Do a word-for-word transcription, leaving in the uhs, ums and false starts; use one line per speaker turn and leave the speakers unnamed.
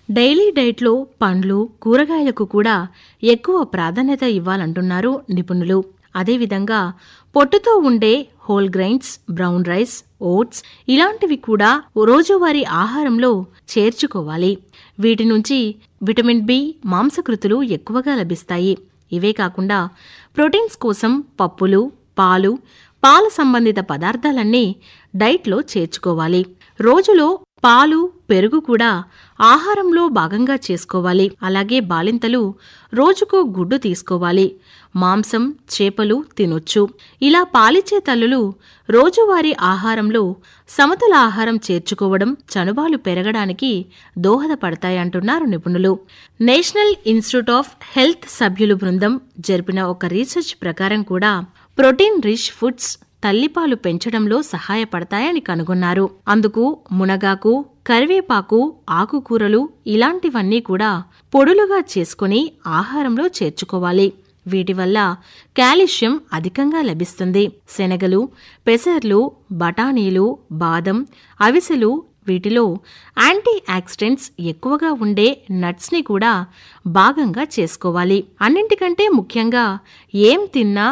Daily డైట్లో పండ్లు, కూరగాయలకు కూడా ఎక్కువ ప్రాధాన్యత ఇవ్వాలంటున్నారు నిపుణులు. అదేవిధంగా పొట్టుతో ఉండే whole grains, brown rice, oats ఇలాంటివి కూడా రోజువారీ ఆహారంలో చేర్చుకోవాలి. వీటి నుంచి విటమిన్ బి, మాంసకృతులు ఎక్కువగా లభిస్తాయి. ఇవే కాకుండా ప్రోటీన్స్ కోసం పప్పులు, పాలు, పాల సంబంధిత పదార్థాలన్నీ డైట్లో చేర్చుకోవాలి. రోజులో పాలు, పెరుగు కూడా ఆహారంలో భాగంగా చేసుకోవాలి. అలాగే బాలింతలు రోజుకో గుడ్డు తీసుకోవాలి. మాంసం, చేపలు తినొచ్చు. ఇలా పాలిచ్చే తల్లులు రోజువారీ ఆహారంలో సమతుల ఆహారం చేర్చుకోవడం చనుబాలు పెరగడానికి దోహదపడతాయంటున్నారు నిపుణులు. నేషనల్ ఇన్స్టిట్యూట్ ఆఫ్ హెల్త్ సభ్యులు బృందం జరిపిన ఒక రీసెర్చ్ ప్రకారం కూడా ప్రోటీన్ రిచ్ ఫుడ్స్ తల్లిపాలు పెంచడంలో సహాయపడతాయని కనుగొన్నారు. అందుకు మునగాకు, కరివేపాకు, ఆకుకూరలు ఇలాంటివన్నీ కూడా పొడులుగా చేసుకుని ఆహారంలో చేర్చుకోవాలి. వీటి వల్ల కాల్షియం అధికంగా లభిస్తుంది. శనగలు, పెసర్లు, బఠానీలు, బాదం, అవిసెలు వీటిలో యాంటీ ఆక్సిడెంట్స్ ఎక్కువగా ఉండే నట్స్ ని కూడా భాగంగా చేసుకోవాలి. అన్నింటికంటే ముఖ్యంగా ఏం తిన్నా